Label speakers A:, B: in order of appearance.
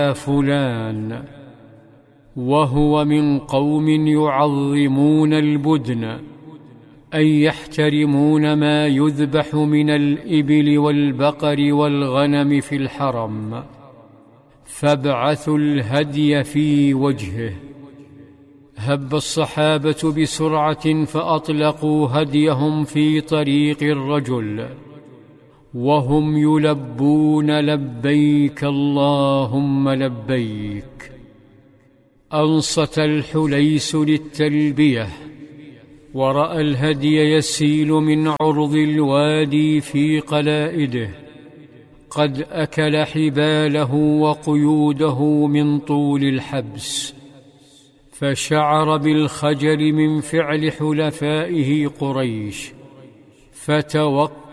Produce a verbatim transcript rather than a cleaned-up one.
A: فلان، وهو من قوم يعظمون البدن، أي يحترمون ما يذبح من الإبل والبقر والغنم في الحرم، فابعثوا الهدي في وجهه. هب الصحابة بسرعة فأطلقوا هديهم في طريق الرجل وهم يلبون لبيك اللهم لبيك. أنصت الحليس للتلبية، ورأى الهدي يسيل من عرض الوادي في قلائده، قد أكل حباله وقيوده من طول الحبس، فشعر بالخجل من فعل حلفائه قريش، فتوقف